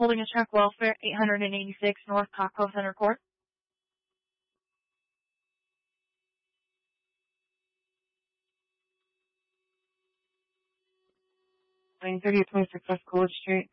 Holding a truck welfare, 886 North Taco Center Court. Line 3026 West Coolidge Street.